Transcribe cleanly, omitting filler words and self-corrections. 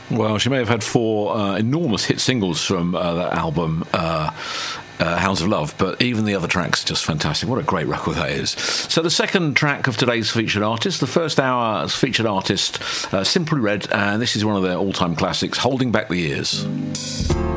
Well, she may have had four enormous hit singles from that album, Hounds of Love, but even the other tracks are just fantastic. What a great record that is. So the second track of today's featured artist, the first hour's featured artist, Simply Red, and this is one of their all-time classics, Holding Back the Years.